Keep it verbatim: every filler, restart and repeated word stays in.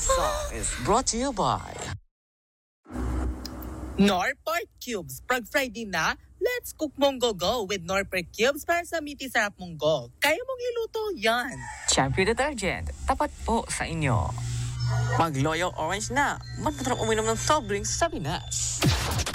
song is brought to you by Norport Cubes. Pag Friday na, let's cook Monggo Go with Norport Cubes para sa miti sarap Monggo. Kaya mong iluto yan. Champion Detergent. Tapat po sa inyo. Mag-Loyo Orange na. Mas masarap uminom ng soft drinks sa Pinas.